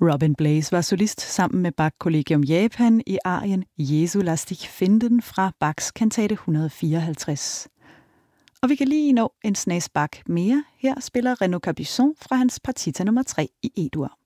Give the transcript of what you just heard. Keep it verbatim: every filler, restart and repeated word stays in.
Robin Blaze var solist sammen med Bach Collegium Japan i arien Jesu lass dich finden fra Bachs kantate et hundrede og fireoghalvtreds. Og vi kan lige nå en snas Bach mere. Her spiller Renaud Capuçon fra hans partita nummer tre i E-dur.